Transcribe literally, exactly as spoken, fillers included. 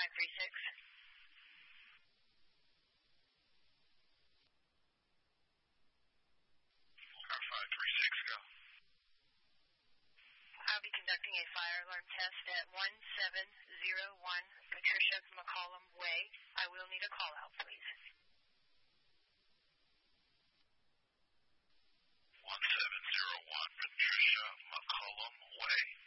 five three six. Car five three six, go. I'll be conducting a fire alarm test at one seven zero one Patricia McCollum Way. I will need a call out, please. one seven zero one Patricia McCollum Way.